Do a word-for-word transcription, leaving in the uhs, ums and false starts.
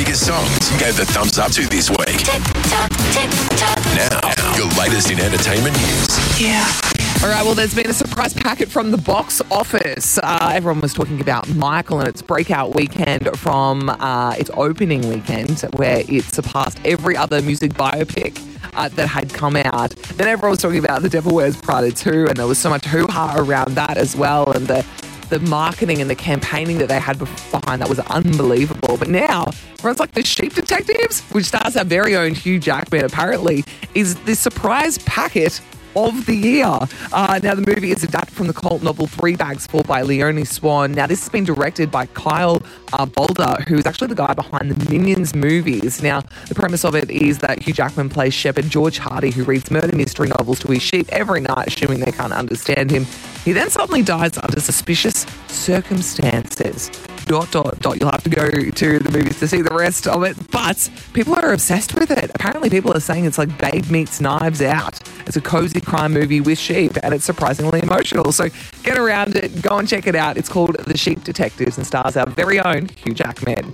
biggest songs gave the thumbs up to this week. Tick tock, tick tock. Now, your latest in entertainment news. Yeah. All right, well, there's been a surprise packet from the box office. Uh, everyone was talking about Michael and its breakout weekend from uh, its opening weekend, where it surpassed every other music biopic uh, that had come out. Then everyone was talking about The Devil Wears Prada two, and there was so much hoo-ha around that as well, and the the marketing and the campaigning that they had behind that was unbelievable. But now, everyone's like, The Sheep Detectives, which stars our very own Hugh Jackman, apparently, is the surprise packet of the year. Uh, now, the movie is adapted from the cult novel Three Bags Full by Leonie Swan. Now, this has been directed by Kyle uh, Boulder, who is actually the guy behind the Minions movies. Now, the premise of it is that Hugh Jackman plays Shepherd George Hardy, who reads murder mystery novels to his sheep every night, assuming they can't understand him. He then suddenly dies under suspicious circumstances. Dot, dot, dot. You'll have to go to the movies to see the rest of it. But people are obsessed with it. Apparently, people are saying it's like Babe meets Knives Out. It's a cozy crime movie with sheep, and it's surprisingly emotional. So get around it. Go and check it out. It's called The Sheep Detectives and stars our very own Hugh Jackman.